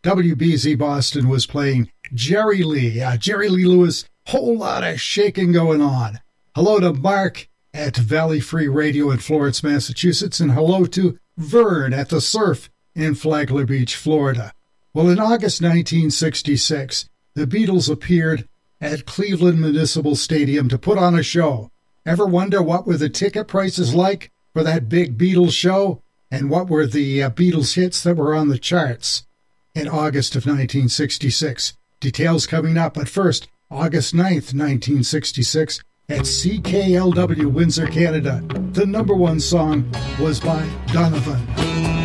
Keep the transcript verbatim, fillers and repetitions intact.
W B Z Boston was playing Jerry Lee. Uh, Jerry Lee Lewis, whole lot of shaking going on. Hello to Mark at Valley Free Radio in Florence, Massachusetts, and hello to Vern at the Surf in Flagler Beach, Florida. Well, in August nineteen sixty-six, the Beatles appeared at Cleveland Municipal Stadium to put on a show. Ever wonder what were the ticket prices like for that big Beatles show? And what were the uh, Beatles hits that were on the charts in August of nineteen sixty-six? Details coming up, but first, August ninth, nineteen sixty-six, at C K L W Windsor, Canada, the number one song was by Donovan.